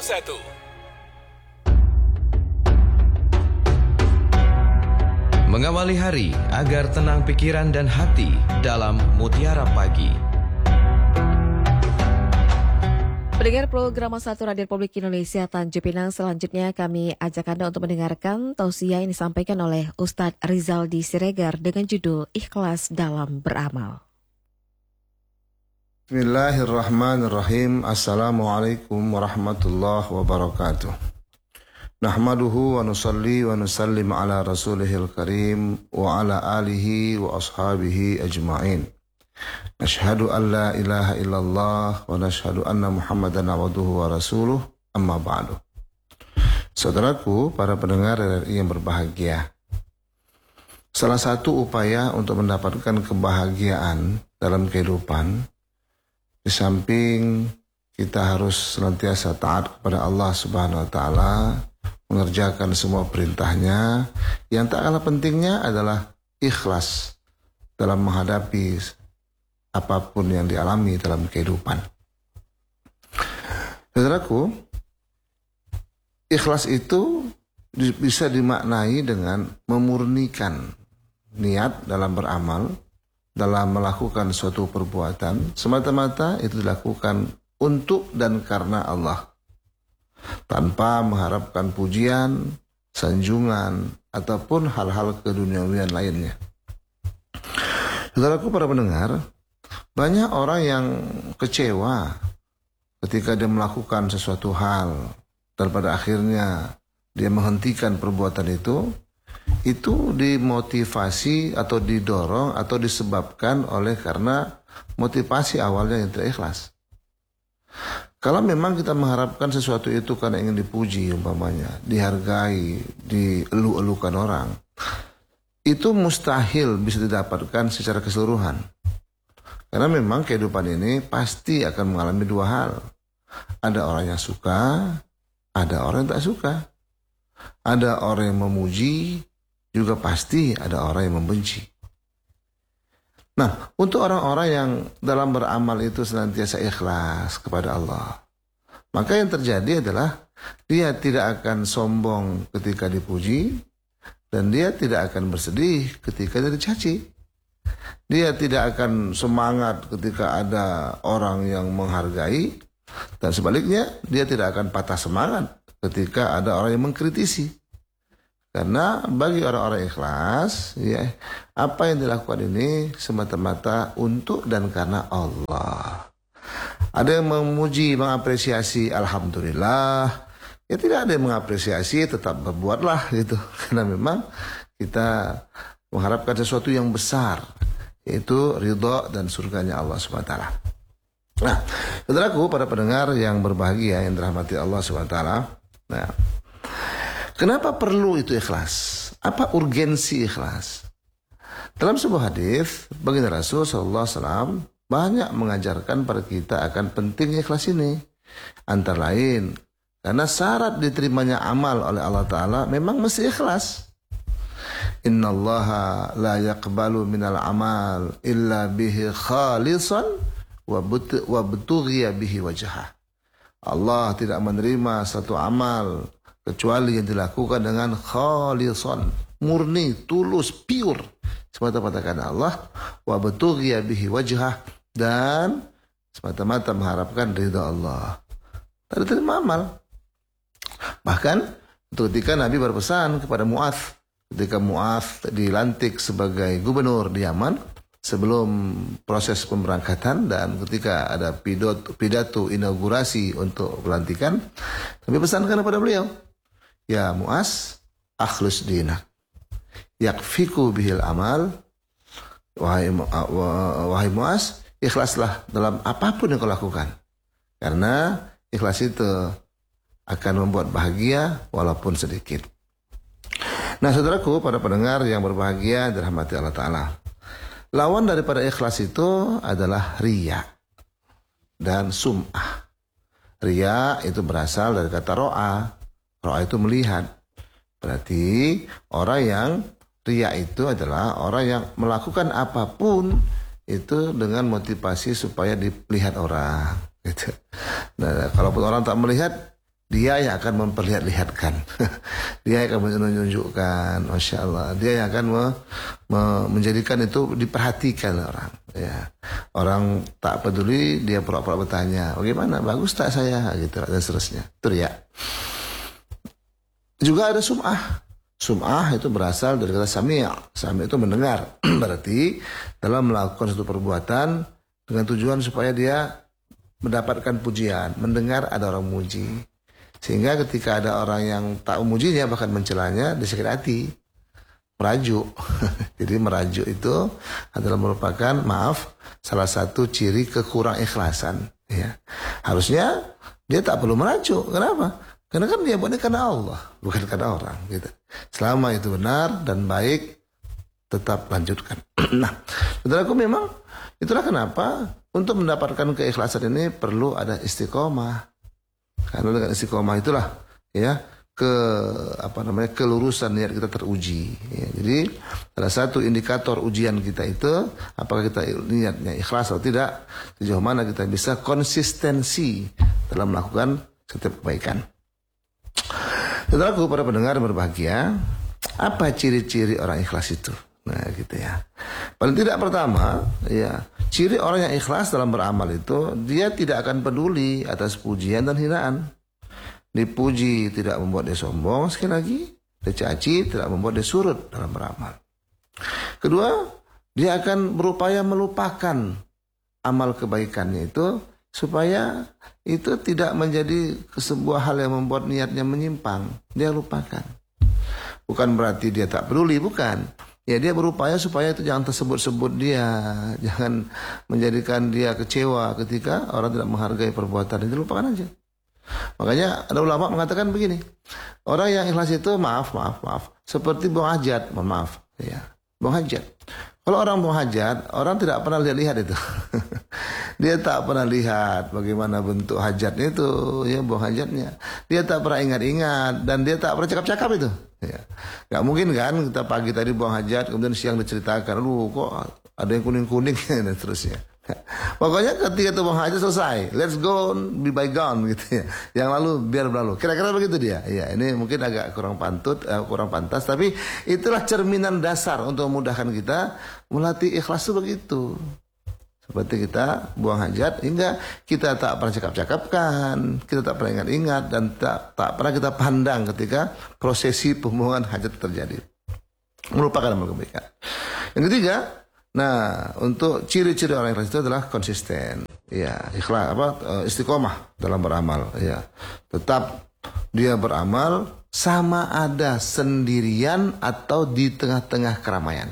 Mengawali hari agar tenang pikiran dan hati dalam Mutiara Pagi. Pendengar program 1 Radio Republik Indonesia Tanjung Pinang, selanjutnya kami ajak Anda untuk mendengarkan tausiah yang disampaikan oleh Ustadz Rizaldi Siregar dengan judul Ikhlas dalam Beramal. Bismillahirrahmanirrahim. Assalamualaikum warahmatullahi wabarakatuh. Nahmaduhu wa nusalli wa nusallim ala rasulihil karim wa ala alihi wa ashabihi ajma'in. Nashhadu an la ilaha illallah wa nashhadu anna Muhammadan abduhu wa rasuluh, amma ba'du. Saudaraku, para pendengar RRI yang berbahagia, salah satu upaya untuk mendapatkan kebahagiaan dalam kehidupan, di samping kita harus senantiasa taat kepada Allah Subhanahu wa Ta'ala, mengerjakan semua perintahnya, yang tak kalah pentingnya adalah ikhlas dalam menghadapi apapun yang dialami dalam kehidupan. Saudaraku, ikhlas itu bisa dimaknai dengan memurnikan niat dalam beramal, dalam melakukan suatu perbuatan, semata-mata itu dilakukan untuk dan karena Allah, tanpa mengharapkan pujian, sanjungan, ataupun hal-hal keduniawian lainnya. Saudaraku, para pendengar, banyak orang yang kecewa ketika dia melakukan sesuatu hal dan pada akhirnya dia menghentikan perbuatan itu dimotivasi atau didorong atau disebabkan oleh karena motivasi awalnya yang tidak ikhlas. Kalau memang kita mengharapkan sesuatu itu karena ingin dipuji, umpamanya, dihargai, dielu-elukan orang, itu mustahil bisa didapatkan secara keseluruhan. Karena memang kehidupan ini pasti akan mengalami dua hal. Ada orang yang suka, ada orang yang tak suka. Ada orang yang memuji, juga pasti ada orang yang membenci. Nah, untuk orang-orang yang dalam beramal itu senantiasa ikhlas kepada Allah, maka yang terjadi adalah dia tidak akan sombong ketika dipuji, dan dia tidak akan bersedih ketika dia dicaci. Dia tidak akan semangat ketika ada orang yang menghargai, dan sebaliknya dia tidak akan patah semangat ketika ada orang yang mengkritisi. Karena bagi orang-orang ikhlas, ya, apa yang dilakukan ini semata-mata untuk dan karena Allah. Ada yang memuji, mengapresiasi, alhamdulillah. Ya, tidak ada yang mengapresiasi, tetap berbuatlah gitu. Karena memang kita mengharapkan sesuatu yang besar, yaitu ridha dan surganya Allah SWT. Nah, saudaraku, para pendengar yang berbahagia yang dirahmati Allah SWT. Nah, kenapa perlu itu ikhlas? Apa urgensi ikhlas? Dalam sebuah hadis, baginda Rasul SAW banyak mengajarkan pada kita akan pentingnya ikhlas ini. Antara lain, karena syarat diterimanya amal oleh Allah Ta'ala memang mesti ikhlas. Innallaha la yaqbalu minal amal illa bihi khalisan wa butughiya bihi wajhah. Allah tidak menerima satu amal kecuali yang dilakukan dengan khalisan, murni, tulus, pure, semata-mata karena Allah, wa butughiya bihi wajhah, dan semata-mata mengharapkan ridha Allah. Tak diterima amal. Bahkan ketika Nabi berpesan kepada Mu'adz, ketika Mu'adz dilantik sebagai gubernur di Yaman sebelum proses pemberangkatan dan ketika ada pidato inaugurasi untuk pelantikan, Nabi pesankan kepada beliau, ya Mu'adz, akhlus dinak, yakfiku bihil amal. Wahai Mu'adz, ikhlaslah dalam apapun yang kau lakukan, karena ikhlas itu akan membuat bahagia walaupun sedikit. Nah, saudaraku, para pendengar yang berbahagia dirahmati Allah Ta'ala, lawan daripada ikhlas itu adalah riya dan sum'ah. Riya itu berasal dari kata ro'a. Ro'a itu melihat. Berarti orang yang riya itu adalah orang yang melakukan apapun itu dengan motivasi supaya dilihat orang. Gitu. Nah, kalaupun orang tak melihat, dia yang akan memperlihatkan, dia yang akan menunjukkan, masya Allah, dia yang akan menjadikan itu diperhatikan orang. Ya, orang tak peduli, dia pura-pura bertanya, bagaimana, bagus tak saya, gitu dan seterusnya. Itu ya. Juga ada sum'ah. Sum'ah itu berasal dari kata sami'. Sami' itu mendengar. Berarti dalam melakukan suatu perbuatan dengan tujuan supaya dia mendapatkan pujian, mendengar ada orang muji. Sehingga ketika ada orang yang tak memujinya, bahkan mencelanya, dia sakit hati. Merajuk. Jadi merajuk itu adalah merupakan, salah satu ciri kekurang ikhlasan. Ya. Harusnya dia tak perlu merajuk. Kenapa? Karena kan dia buatnya karena Allah, bukan karena orang. Gitu. Selama itu benar dan baik, tetap lanjutkan. Nah, saudaraku, memang itulah kenapa untuk mendapatkan keikhlasan ini perlu ada istiqomah. Karena dengan istiqomah itulah ya kelurusan niat kita teruji. Ya, jadi salah satu indikator ujian kita itu apakah kita niatnya ikhlas atau tidak, sejauh mana kita bisa konsistensi dalam melakukan setiap kebaikan. Saudaraku, para pendengar berbahagia, apa ciri-ciri orang ikhlas itu? Nah, gitu ya. Paling tidak pertama, ya, ciri orang yang ikhlas dalam beramal itu dia tidak akan peduli atas pujian dan hinaan. Dipuji tidak membuat dia sombong, sekali lagi, dicaci tidak membuat dia surut dalam beramal. Kedua, dia akan berupaya melupakan amal kebaikannya itu supaya itu tidak menjadi sebuah hal yang membuat niatnya menyimpang. Dia lupakan. Bukan berarti dia tak peduli, bukan. Ya, dia berupaya supaya itu jangan tersebut-sebut dia, jangan menjadikan dia kecewa ketika orang tidak menghargai perbuatan. Itu lupakan aja. Makanya ada ulama mengatakan begini, orang yang ikhlas itu maaf, seperti buang hajat, maaf, ya, buang hajat. Kalau orang buang hajat, orang tidak pernah lihat itu. Dia tak pernah lihat bagaimana bentuk hajatnya itu, ya, buang hajatnya. Dia tak pernah ingat-ingat dan dia tak pernah cakap-cakap itu. Ya. Gak mungkin kan kita pagi tadi buang hajat, kemudian siang diceritakan, lu kok ada yang kuning-kuning dan seterusnya. Pokoknya ketika itu buang hajat selesai, let's go be bygone gitu ya. Yang lalu biar berlalu. Kira-kira begitu dia. Ya, ini mungkin agak kurang pantas, tapi itulah cerminan dasar untuk memudahkan kita melatih ikhlas itu begitu. Seperti kita buang hajat hingga kita tak pernah cakap-cakapkan, kita tak pernah ingat-ingat dan tak pernah kita pandang ketika prosesi pembuangan hajat terjadi. Melupakan amal kebaikan. Yang ketiga, nah, untuk ciri-ciri orang ikhlas itu adalah konsisten. Ya, ikhlas istiqomah dalam beramal, ya. Tetap dia beramal sama ada sendirian atau di tengah-tengah keramaian.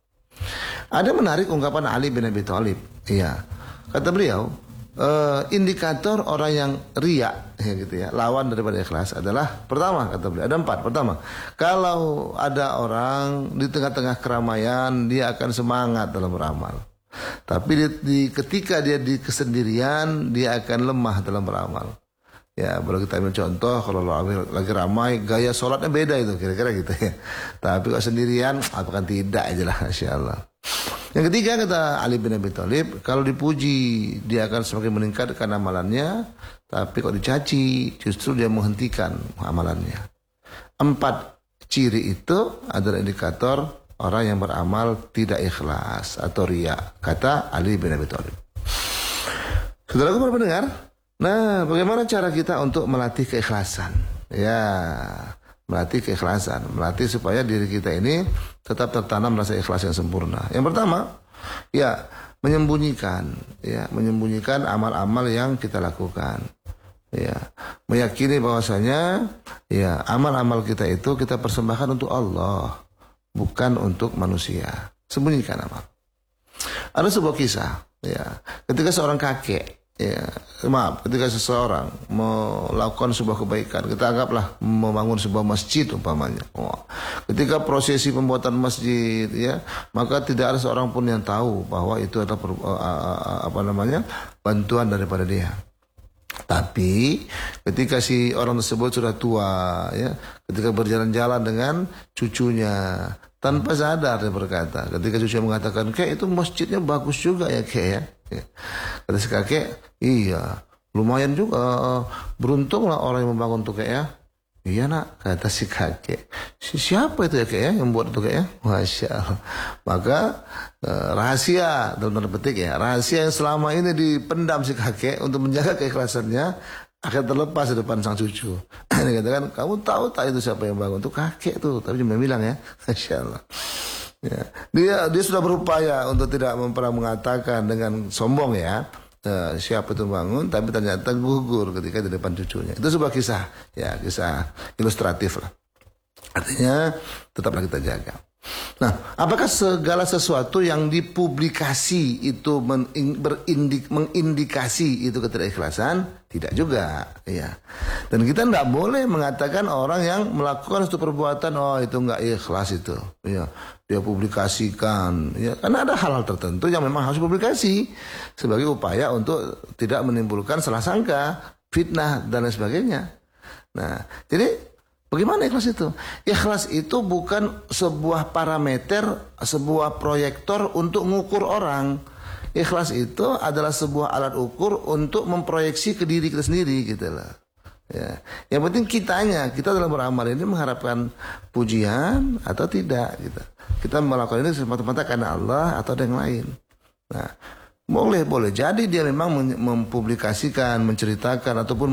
Ada menarik ungkapan Ali bin Abi Thalib. Iya. Kata beliau, indikator orang yang riya, ya gitu ya, lawan daripada ikhlas adalah pertama, kata beliau, ada 4. Pertama, kalau ada orang di tengah-tengah keramaian, dia akan semangat dalam beramal. Tapi ketika dia di kesendirian, dia akan lemah dalam beramal. Ya, baru kita ambil contoh, kalau lagi ramai, gaya sholatnya beda itu, kira-kira gitu ya. Tapi kalau sendirian, apakah tidak aja lah, Masya Allah. Yang ketiga, kata Ali bin Abi Thalib, kalau dipuji, dia akan semakin meningkatkan amalannya. Tapi kalau dicaci, justru dia menghentikan amalannya. 4 ciri itu adalah indikator orang yang beramal tidak ikhlas atau riya, kata Ali bin Abi Thalib. Saudaraku para pendengar, nah, bagaimana cara kita untuk melatih keikhlasan? Ya, melatih keikhlasan, melatih supaya diri kita ini tetap tertanam rasa ikhlas yang sempurna. Yang pertama, ya, menyembunyikan amal-amal yang kita lakukan. Ya, meyakini bahwasanya ya amal-amal kita itu kita persembahkan untuk Allah, bukan untuk manusia. Sembunyikan amal. Ada sebuah kisah, ya, ketika seorang kakek, ketika seseorang melakukan sebuah kebaikan, kita anggaplah membangun sebuah masjid umpamanya. Ketika prosesi pembuatan masjid, ya, maka tidak ada seorang pun yang tahu bahwa itu adalah bantuan daripada dia. Tapi ketika si orang tersebut sudah tua, ya, ketika berjalan-jalan dengan cucunya, tanpa sadar dia berkata, ketika cucunya mengatakan, "Kek, itu masjidnya bagus juga ya, Kek ya." Kata si kakek, "Iya, lumayan juga, beruntunglah orang yang membangun tuh ya. Iya nak, kata si kakek. Siapa itu ya kek ya yang buat itu kek ya? Masya Allah. Maka rahasia dalam tanda petik ya, rahasia yang selama ini dipendam si kakek untuk menjaga keikhlasannya akan terlepas di depan sang cucu. Dia katakan, kamu tahu tak itu siapa yang bangun? Itu kakek tuh, tapi cuma bilang ya, Masya Allah. Ya. Dia sudah berupaya untuk tidak pernah mengatakan dengan sombong ya. Siapa itu bangun, tapi ternyata gugur ketika di depan cucunya. Itu sebuah kisah, ya kisah ilustratif lah. Artinya tetaplah kita jaga. Nah, apakah segala sesuatu yang dipublikasi itu mengindikasi itu ketidakikhlasan? Tidak juga, ya. Dan kita tidak boleh mengatakan orang yang melakukan suatu perbuatan, oh itu nggak ikhlas itu, ya. Dia publikasikan, ya. Karena ada hal-hal tertentu yang memang harus publikasi sebagai upaya untuk tidak menimbulkan salah sangka, fitnah dan lain sebagainya. Nah, jadi bagaimana ikhlas itu? Ikhlas itu bukan sebuah parameter, sebuah proyektor untuk mengukur orang. Ikhlas itu adalah sebuah alat ukur untuk memproyeksi ke diri kita sendiri gitu loh. Ya. Yang penting kita dalam beramal ini mengharapkan pujian atau tidak gitu. Kita melakukan ini semata-mata karena Allah atau ada yang lain. Nah, boleh jadi dia memang mempublikasikan, menceritakan ataupun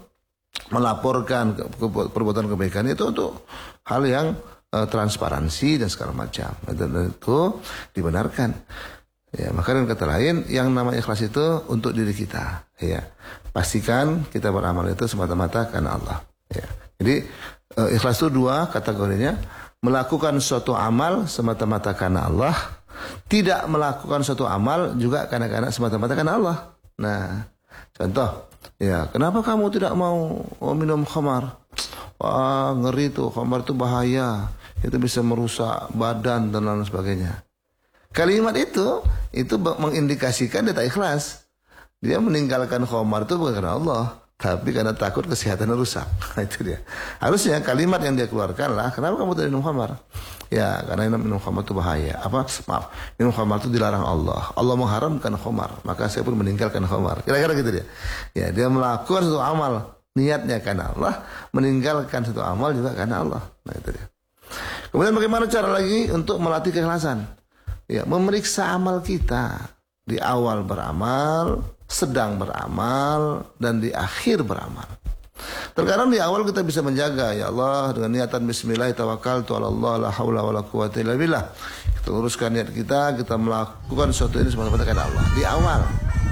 melaporkan perbuatan kebaikan itu untuk hal yang transparansi dan segala macam. Dan itu dibenarkan. Ya, maka dengan kata lain yang namanya ikhlas itu untuk diri kita, ya. Pastikan kita beramal itu semata-mata karena Allah, ya. Jadi ikhlas itu dua kategorinya, melakukan suatu amal semata-mata karena Allah, tidak melakukan suatu amal juga karena semata-mata karena Allah. Nah, contoh, ya, kenapa kamu tidak mau minum khamar? Wah, ngeri tuh, khamar itu bahaya, itu bisa merusak badan dan lain sebagainya. Kalimat itu mengindikasikan dia tak ikhlas. Dia meninggalkan khamar itu bukan karena Allah, tapi karena takut kesehatannya rusak. Itu dia. Harusnya kalimat yang dia keluarkan lah, kenapa kamu tidak minum khamar? Ya, karena minum khamar itu bahaya. Minum khamar itu dilarang Allah. Allah mengharamkan khamar, maka saya pun meninggalkan khamar. Kira-kira gitu dia. Ya, dia melakukan satu amal, niatnya karena Allah, meninggalkan satu amal juga karena Allah. Nah, itu dia. Kemudian bagaimana cara lagi untuk melatih keikhlasan? Ya, memeriksa amal kita di awal beramal, sedang beramal, dan di akhir beramal. Terkadang di awal kita bisa menjaga, ya Allah, dengan niatan bismillah tawakkaltu 'ala Allah la haula wala quwwata illa billah. Kita luruskan niat kita melakukan sesuatu ini semata-mata karena Allah di awal.